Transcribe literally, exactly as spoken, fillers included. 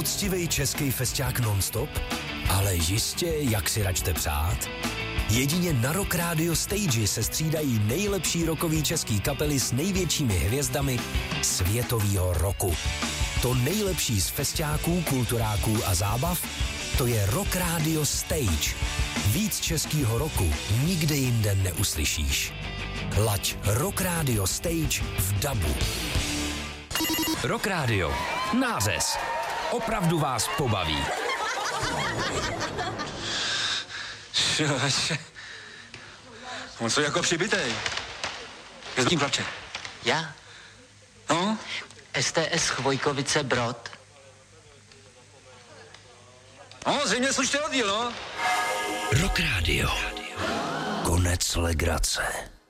Poctivej český festiák non-stop? Ale jistě, jak si račte přát? Jedině na Rock Radio Stage se střídají nejlepší rockový český kapely s největšími hvězdami světového roku. To nejlepší z festiáků, kulturáků a zábav, to je Rock Radio Stage. Víc českýho roku nikde jinde neuslyšíš. Laď Rock Radio Stage v dabu. Rock Radio. Nářez. Opravdu vás pobaví. On co jako přibitej. Je s tím plače. Já? No? S T S Chvojkovice Brod. No, zřejmě slušný oddíl, no. Rock Radio. Konec legrace.